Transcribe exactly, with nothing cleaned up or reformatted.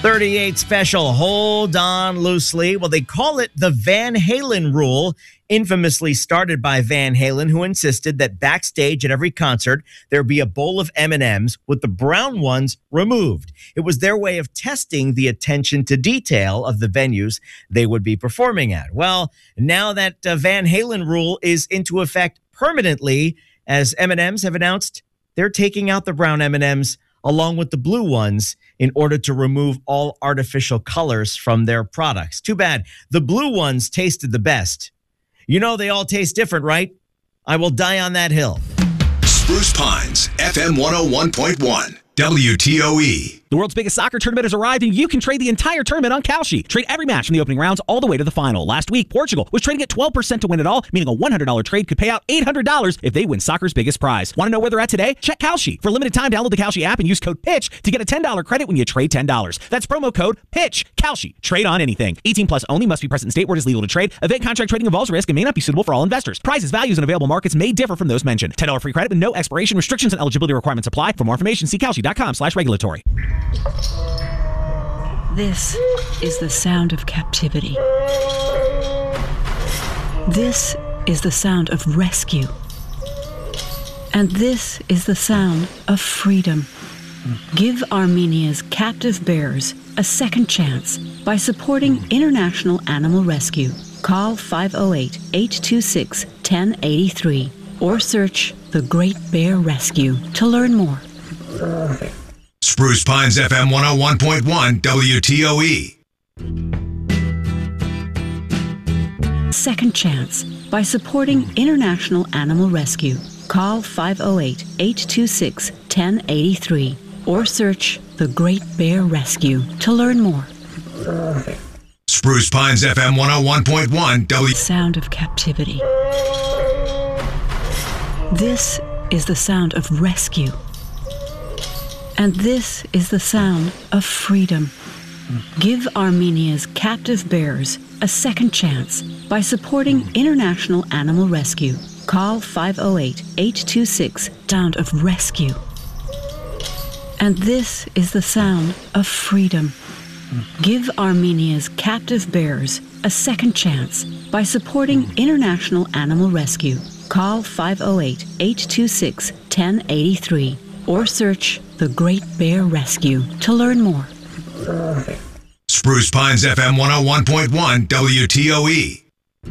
thirty-eight special, hold on loosely. Well, they call it the Van Halen rule, infamously started by Van Halen, who insisted that backstage at every concert, there be a bowl of M and M's with the brown ones removed. It was their way of testing the attention to detail of the venues they would be performing at. Well, now that uh, Van Halen rule is into effect permanently, as M and M's have announced they're taking out the brown M and M's along with the blue ones in order to remove all artificial colors from their products. Too bad. The blue ones tasted the best. You know they all taste different, right? I will die on that hill. Spruce Pines, F M one oh one point one, W T O E. The world's biggest soccer tournament has arrived, and you can trade the entire tournament on Kalshi. Trade every match from the opening rounds all the way to the final. Last week, Portugal was trading at twelve percent to win it all, meaning a one hundred dollars trade could pay out eight hundred dollars if they win soccer's biggest prize. Want to know where they're at today? Check Kalshi. For a limited time, download the Kalshi app and use code PITCH to get a ten dollars credit when you trade ten dollars. That's promo code PITCH. Kalshi. Trade on anything. eighteen plus only. Must be present in state where it is legal to trade. Event contract trading involves risk and may not be suitable for all investors. Prices, values, and available markets may differ from those mentioned. ten dollars free credit with no expiration. Restrictions and eligibility requirements apply. For more information, see kalshi.com slash regulatory. This is the sound of captivity. This is the sound of rescue. And this is the sound of freedom. Give Armenia's captive bears a second chance by supporting International Animal Rescue. Call five oh eight, eight two six, one oh eight three or search The Great Bear Rescue to learn more. Spruce Pines, F M one oh one point one, W T O E. Second chance by supporting International Animal Rescue. Call five oh eight, eight two six, one oh eight three or search The Great Bear Rescue to learn more. Spruce Pines, F M one oh one point one, W. Sound of captivity. This is the sound of rescue. And this is the sound of freedom. Give Armenia's captive bears a second chance by supporting International Animal Rescue. Call five oh eight, eight two six, sound of rescue. And this is the sound of freedom. Give Armenia's captive bears a second chance by supporting International Animal Rescue. Call five oh eight, eight two six, one oh eight three or search The Great Bear Rescue to learn more. Spruce Pines, F M one oh one point one, W T O E.